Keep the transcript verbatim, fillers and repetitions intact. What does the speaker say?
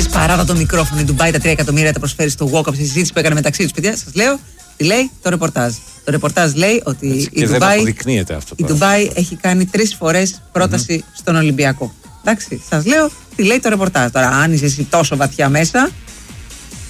παίζει παράδα το μικρόφωνο. Η Ντουμπάι τα τρία εκατομμύρια τα προσφέρει στο walk-up στη συζήτηση που έκανε μεταξύ του, παιδιά. Σας λέω τι λέει το ρεπορτάζ. Το ρεπορτάζ λέει ότι έτσι, η, Ντουμπάι, αυτό η Ντουμπάι έχει κάνει τρεις φορές πρόταση mm-hmm. στον Ολυμπιακό. Εντάξει, σας λέω τι λέει το ρεπορτάζ. Τώρα, αν είσαι εσύ τόσο βαθιά μέσα,